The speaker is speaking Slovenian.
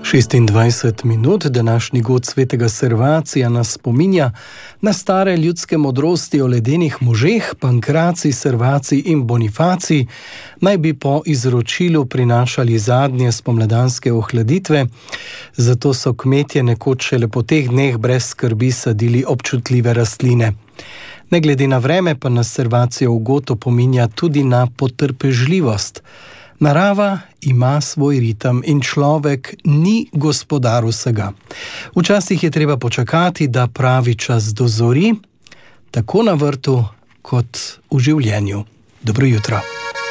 26 minut, današnji god svetega Servacija nas spominja na stare ljudske modrosti o ledenih možeh. Pankracij, Servacij in Bonifacij naj bi po izročilu prinašali zadnje spomladanske ohladitve, zato so kmetje nekoč šele po teh dneh brez skrbi sadili občutljive rastline. Ne glede na vreme pa nas Servacijev god opominja tudi na potrpežljivost. Narava ima svoj ritem in človek ni gospodar vsega. Včasih je treba počakati, da pravi čas dozori, tako na vrtu kot v življenju. Dobro jutro.